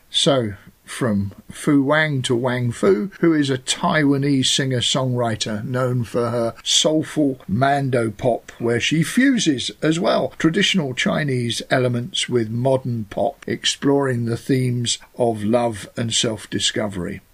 So, from Fu Wang to Wang Fu, who is a Taiwanese singer-songwriter known for her soulful Mando pop, where she fuses as well traditional Chinese elements with modern pop, exploring the themes of love and self-discovery.